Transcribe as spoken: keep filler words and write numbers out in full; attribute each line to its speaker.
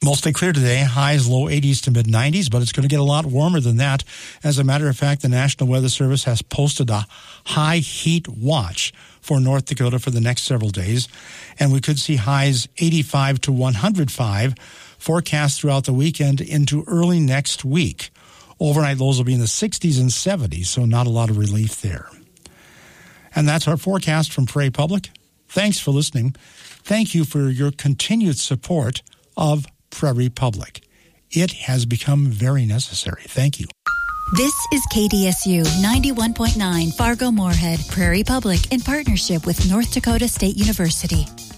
Speaker 1: Mostly clear today, highs low eighties to mid nineties, but it's going to get a lot warmer than that. As a matter of fact, the National Weather Service has posted a high heat watch for North Dakota for the next several days, and we could see highs eighty-five to one hundred five forecast throughout the weekend into early next week. Overnight lows will be in the sixties and seventies, so not a lot of relief there. And that's our forecast from Prairie Public. Thanks for listening. Thank you for your continued support of Prairie Public. It has become very necessary. Thank you.
Speaker 2: This is K D S U ninety-one point nine Fargo-Moorhead, Prairie Public, in partnership with North Dakota State University.